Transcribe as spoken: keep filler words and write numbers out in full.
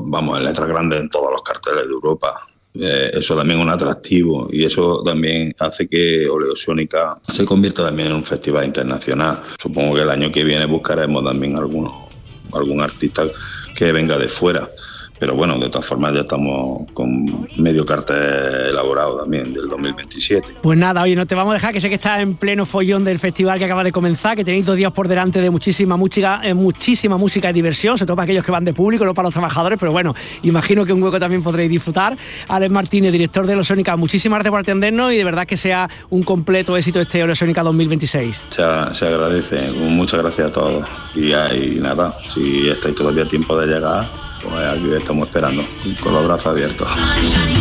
vamos, en letras grandes en todos los carteles de Europa. Eh, eso también es un atractivo y eso también hace que Oleosónica se convierta también en un festival internacional. Supongo que el año que viene buscaremos también algunos, algún artista que venga de fuera. Pero bueno, de todas formas ya estamos con medio cartel elaborado también del dos mil veintisiete. Pues nada, oye, no te vamos a dejar, que sé que estás en pleno follón del festival que acaba de comenzar, que tenéis dos días por delante de muchísima música, eh, muchísima música y diversión, sobre todo para aquellos que van de público, no para los trabajadores, pero bueno, imagino que un hueco también podréis disfrutar. Alex Martínez, director de Oleosónica, muchísimas gracias por atendernos y de verdad que sea un completo éxito este Oleosónica dos mil veintiséis. Se, se agradece, muchas gracias a todos. Y, y nada, si estáis todavía a tiempo de llegar, pues aquí estamos esperando, con los brazos abiertos.